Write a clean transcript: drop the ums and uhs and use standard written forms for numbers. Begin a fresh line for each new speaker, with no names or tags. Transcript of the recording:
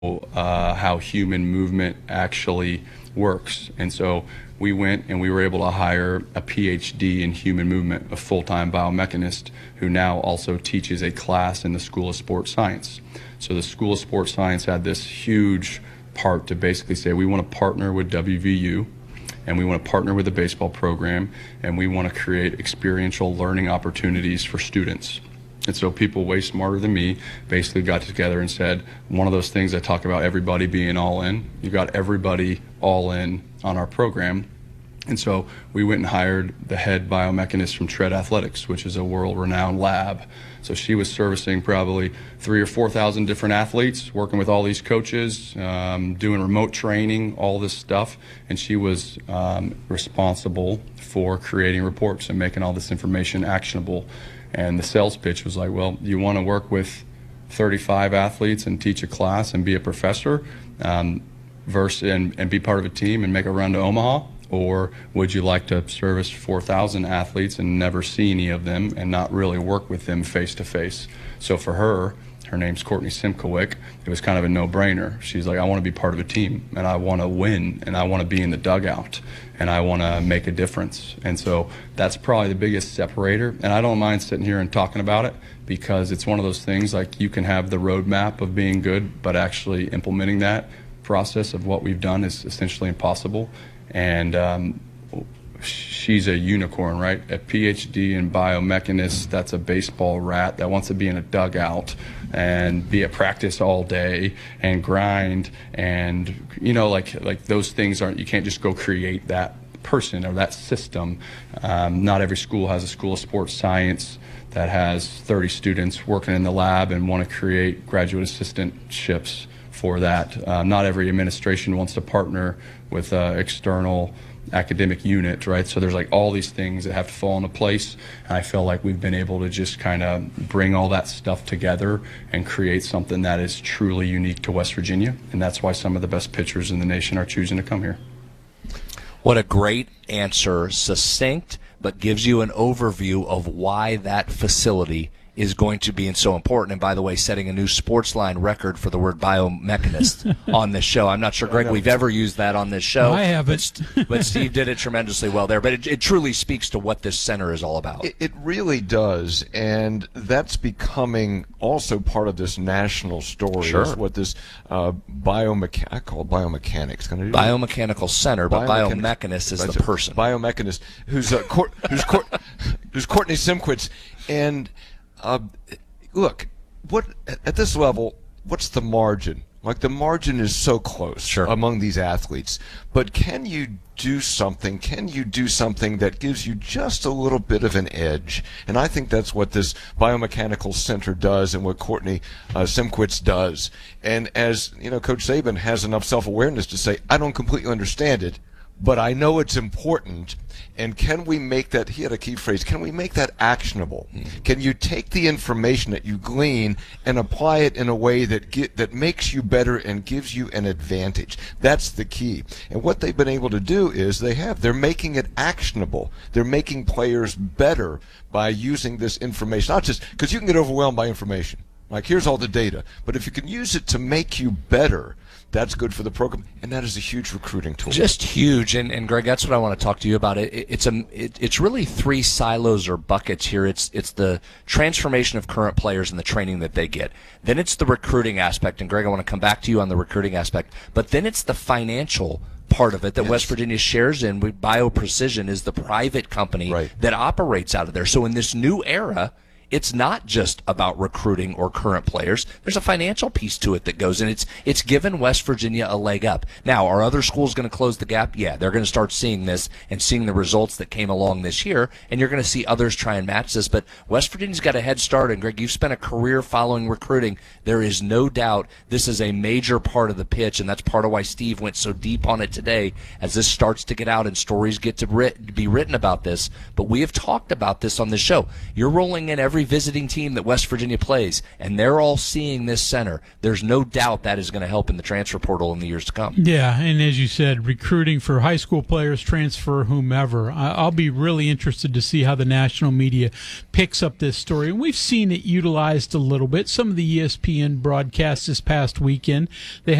how human movement actually works. And so we went and we were able to hire a PhD in human movement, a full-time biomechanist who now also teaches a class in the School of Sports Science. So the School of Sports Science had this huge part to basically say we want to partner with WVU and we want to partner with the baseball program and we want to create experiential learning opportunities for students. And so people way smarter than me basically got together and said, one of those things I talk about, everybody being all in, you got everybody all in on our program. And so we went and hired the head biomechanist from Tread Athletics, which is a world-renowned lab. So she was servicing probably 3,000 or 4,000 different athletes, working with all these coaches, doing remote training, all this stuff. And she was responsible for creating reports and making all this information actionable. And the sales pitch was like, well, you want to work with 35 athletes and teach a class and be a professor and be part of a team and make a run to Omaha? Or would you like to service 4,000 athletes and never see any of them and not really work with them face to face? So for her name's Courtney Simkowick, it was kind of a no-brainer. She's like, I want to be part of a team and I want to win and I want to be in the dugout and I want to make a difference. And so that's probably the biggest separator. And I don't mind sitting here and talking about it because it's one of those things like you can have the roadmap of being good, but actually implementing that process of what we've done is essentially impossible. And she's a unicorn, right? A PhD in biomechanist that's a baseball rat that wants to be in a dugout and be at practice all day and grind. And, like those things you can't just go create that person or that system. Not every school has a School of Sports Science that has 30 students working in the lab and want to create graduate assistantships for that. Not every administration wants to partner with external academic unit, right? So there's like all these things that have to fall into place. And I feel like we've been able to just kind of bring all that stuff together and create something that is truly unique to West Virginia. And that's why some of the best pitchers in the nation are choosing to come here.
What a great answer, succinct, but gives you an overview of why that facility is going to be so important. And by the way, setting a new sports line record for the word biomechanist on this show. I'm not sure, Greg, we've ever used that on this show.
I haven't.
But Steve did it tremendously well there. But it truly speaks to what this center is all about.
It really does. And that's becoming also part of this national story.
Sure.
Is what this I call biomechanics going to do.
Biomechanical center, but biomechanist is the person.
Biomechanist who's Courtney Simkowick. And look, at this level, what's the margin? Like, the margin is so close among these athletes. But can you do something? Can you do something that gives you just a little bit of an edge? And I think that's what this biomechanical center does and what Courtney Simkowick does. And as, Coach Saban has enough self-awareness to say, I don't completely understand it, but I know it's important. And can we make that, he had a key phrase, can we make that actionable? Can you take the information that you glean and apply it in a way that makes you better and gives you an advantage? That's the key. And what they've been able to do is they're making it actionable. They're making players better by using this information. Not just, because you can get overwhelmed by information. Like, here's all the data. But if you can use it to make you better, that's good for the program, and that is a huge recruiting tool.
Just huge, and Greg, that's what I want to talk to you about. It's really three silos or buckets here. It's the transformation of current players and the training that they get. Then it's the recruiting aspect, and Greg, I want to come back to you on the recruiting aspect. But then it's the financial part of it that West Virginia shares in. BioPrecision is the private company that operates out of there. So in this new era, it's not just about recruiting or current players. There's a financial piece to it that goes, and it's given West Virginia a leg up. Now, are other schools going to close the gap? Yeah, they're going to start seeing this and seeing the results that came along this year, and you're going to see others try and match this. But West Virginia's got a head start, and Greg, you've spent a career following recruiting. There is no doubt this is a major part of the pitch, and that's part of why Steve went so deep on it today as this starts to get out and stories get to be written about this. But we have talked about this on this show. You're rolling in every every visiting team that West Virginia plays, and they're all seeing this center, there's no doubt that is going to help in the transfer portal in the years to come.
Yeah, and as you said, recruiting for high school players, transfer, whomever. I'll be really interested to see how the national media picks up this story. And we've seen it utilized a little bit. Some of the ESPN broadcasts this past weekend, they